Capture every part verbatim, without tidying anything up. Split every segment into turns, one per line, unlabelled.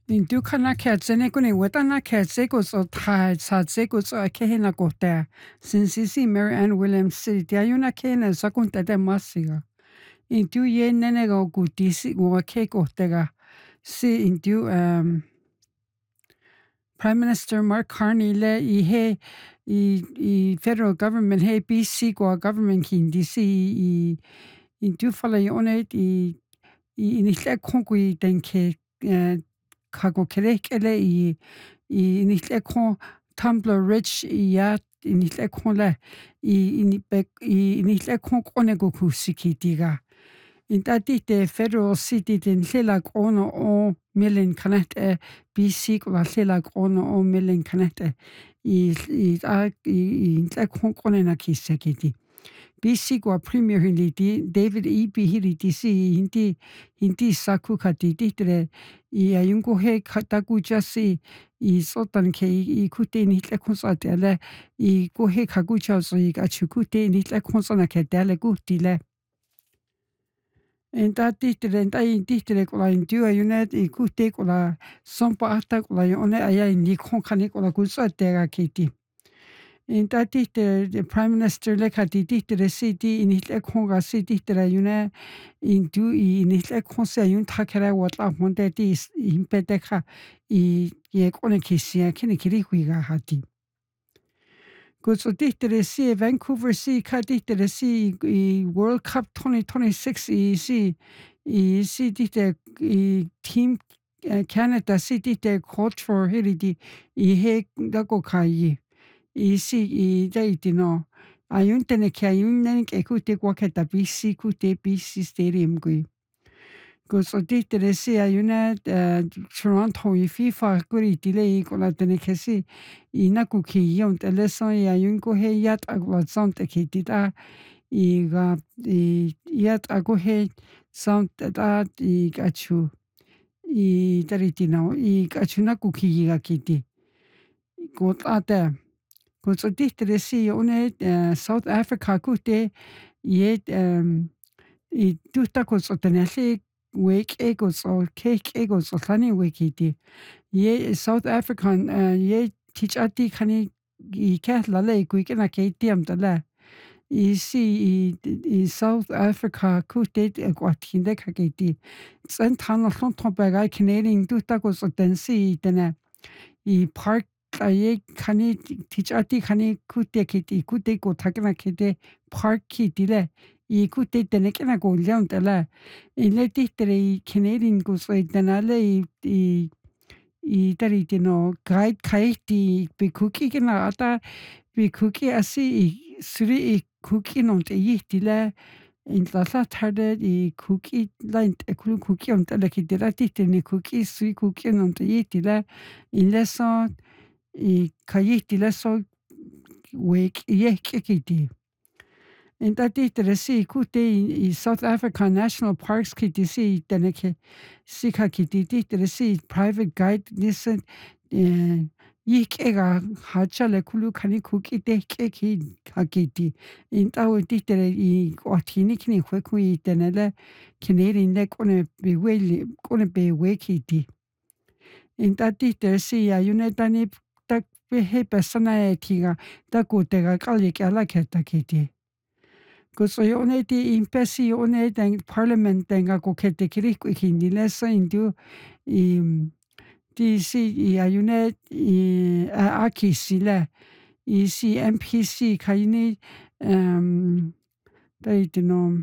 Intu kana ketsene kuni wetana ketseko so ta satseko so akehena kota. Sinsisi Mary Ann Williams City ayuna kena sakunta de masiga. Intu ye nene go gutisi go keko tega. Si intu um Prime Minister Mark Carney le i he i i federal government he B C go government kin D C i intu fala yone i i nihle konkui denke kago kerekele i i nihle kon Tumblr Rich i ya i nihle kon le i i nihle kon kone go kusikitiga. Inta te federal city den lela ono o million connect B C ko lela ono o million connect i i i i kon kone na kisekiti. B C ko premier hindi David E B hiri D C hindi hindi saku kati ditre i ayungo he kataku jasi i sotan ke i kute ni tle konsate ale i ko he kagu chaso i achukute ni tle konsana ke dele gutile. Enta ditre enta i ditre ko la indu ayunet i kute ko la sompa ata ko la one aya ni kon kani ko la kusate ga kiti. Inta ditre the prime minister le kati ditre city in hitle konga city ditre yune indu i in hitle konse ayun takera watla honde di impedeka i ye kone kisia kini kiri huiga hati. Gutso ditre si Vancouver si ka ditre si i World Cup twenty twenty-six i si i si ditre i team Canada si ditre coach for hiridi i he dako kai i si i daiti no ayun tene ke ayun nen ke kute kwa keta B C kute B C stadium gui go so ditere si ayuna Toronto i FIFA guri dile ko la tene ke si i na ku ki yon tele so i ayun ko he yat agwa sound te ki dita i ga i yat ago he sound da i gachu i dariti no i gachu na ku ki ga kiti go ata Gutso ditere si one South Africa kute ye um i tuta gutso tenele wake e gutso cake e gutso tani wikiti ye South African ye tichati kani i ke lale kuikena ke tiam tala i si i South Africa kute kwatinde kakiti sen tano lon tombega Canadian tuta gutso tensi tena i park aye kani tichati kani kute kiti kute ko takna kete park kitile i kute tenekena ko leon tala ile titre i Canadian ko so tenale i i i tari tino guide kaiti be cookie kena ata be cookie asi i suri i cookie non te yitile in la la tarde i cookie line e kulu cookie on tala kitira titene cookie sui cookie non te yitile in leson i kayitile so wake ye kiti. In that ditere si kute i South Africa National Parks kiti si teneke si ka kiti ditere si private guide listen yik ega hachale kulu kani kuki te keki hakiti. In tawo ditere i watini kini kweku i tenele Canadian le kone be weli kone be wekiti. In that ditere si ayunetani tak he persona etiga da kutega kali kala keta kiti. Kuso yone ti impesi yone den parliament denga ko kete kiri ku hindi lesa indu i di si i ayune i aki sile i si M P C kaini um dai dino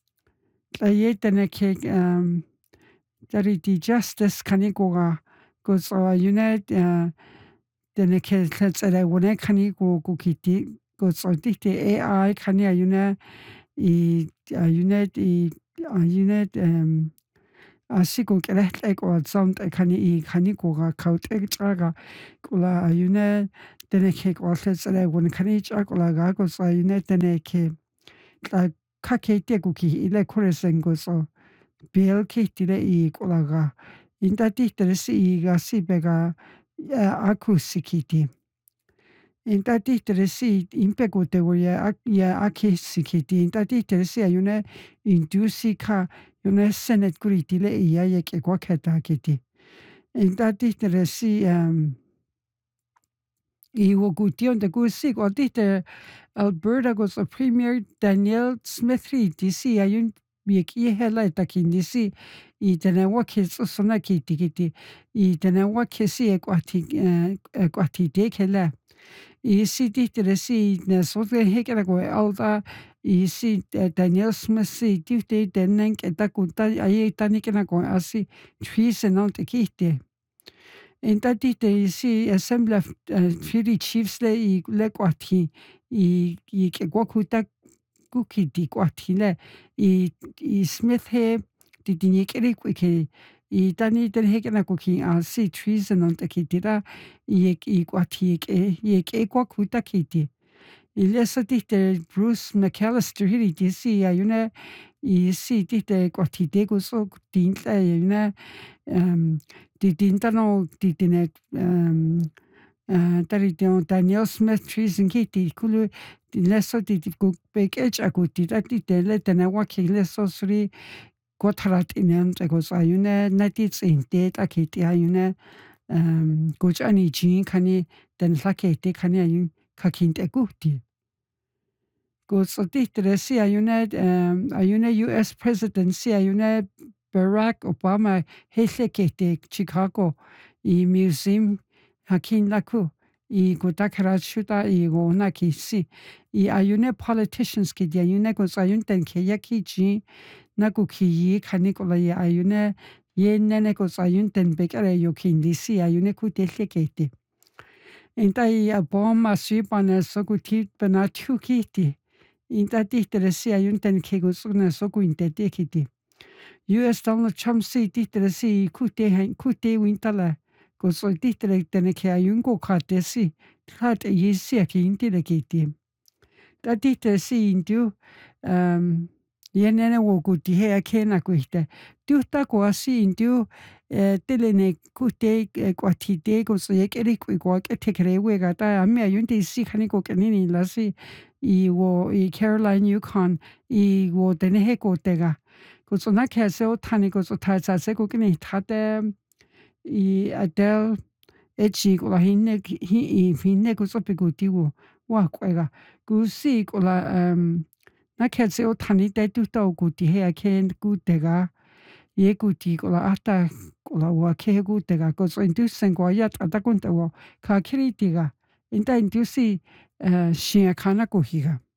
dai tene ke um dari di justice kanikoga kuso ayune tene ke tsere wone kaniko ku kiti kuso dite A I kani ayune i ayune i ayune um asiko kere eko sound kani i kaniko ga kaut ektraga kula ayune tene ke ko tsere wone kani chakula ga ko so ayune tene ke ka kake te ku ki ile koresengo so biel ki tire i kula ga inta dite si ga si bega akusikiti. Inta ditere si impego te ya ya aki sikiti inta ditere si ayune indusi ka yune senet kuritile iya ye ke kwa keta kiti. Inta tihtere si um i wokution de kusik o tihte Alberta goes a Premier Danielle Smithry D C ayun bieki hela takin D C i tene wakis sona kiti kiti i tene wakisi ekwati ekwati dekela i si tihtere si ne sote hekera go alda i si Danielle Smith si tihte tenen ketakuta ai tanikena go asi treason on te kiti. Inta tihte si Assembly of uh, Treaty Chiefs le i le kwati i i ke kwakuta kuki di kwati le i i Smith he di dini kere kwike i tani ten heke na kuki a si treason on te kitira i i kwati ke i ke kwakuta kiti. I lesa tihte Bruce McAllister hiri di si a yune i si tihte kwati de guso dinta yune um di dintano di dine um uh, tari dion Danielle Smith treason kiti kulu di leso di di beke akuti tati de le tena waki leso suri kotarat inem te goes ayune natits in det akiti ayune um gojani jin kani den lakete kani ayun kakinte guti. Goes tihtere si ayune um ayune U S President si ayune Barack Obama helekete Chicago i museum hakin laku i godakara shuta i gona kisi i ayune politicians ki dia ayune go ayun ten ke yaki ji naku ki yi kanikola i ayune ye nene go ayun ten bekare yokin disi ayune ku helekete. Inta i Obama sipane sokuti bena tukiti. Inta tihtere si ayun ten ke go sune soku inte tekiti. U S Donald Trump si tihtere si kute hain kute wintala ko so tihtere tene ke ayun go kate si kate yisi aki intile kiti. Ta tihtere si indu um yenene wo kuti he akena kuite. Tuhta ko asi indu telene kute kwatite ko so yekeri kwa ketekere wega ta ami ayun te si kaniko kenini lasi i wo i Caroline Yukon i wo tene he kotega. Ko so na kese o tani ko so ta sa se ko kini tate i Adele echi ko la hinne hi i hinne ko so pikuti wo wa kwega. Ku si ko la um na kese o tani te tu to kuti he aken kutega ye kuti ko la ata ko la wa ke kutega ko so indu sen ko ya ata kunta wo ka kiritiga inta indu si uh, shia kana ko higa.